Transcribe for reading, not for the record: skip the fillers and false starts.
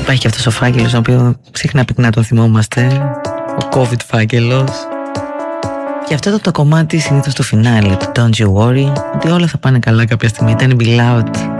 Υπάρχει και αυτός ο φάκελος, τον οποίο συχνά πυκνά τον θυμόμαστε, ο COVID φάκελος. Και αυτό το κομμάτι συνήθως στο φινάλε, το Don't You Worry, ότι όλα θα πάνε καλά κάποια στιγμή. Ήταν η Be Loud.